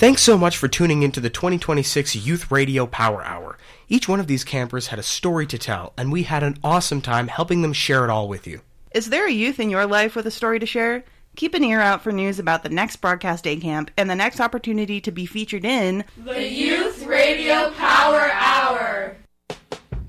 Thanks so much for tuning into the 2026 Youth Radio Power Hour. Each one of these campers had a story to tell, and we had an awesome time helping them share it all with you. Is there a youth in your life with a story to share? Keep an ear out for news about the next Broadcast Day Camp and the next opportunity to be featured in the Youth Radio Power Hour.